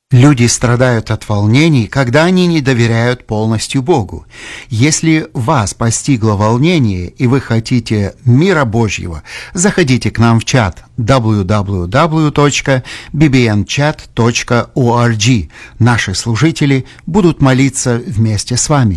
Люди страдают от волнений, когда они не доверяют полностью Богу. Если вас постигло волнение и вы хотите мира Божьего, заходите к нам в чат www.bbnchat.org. Наши служители будут молиться вместе с вами.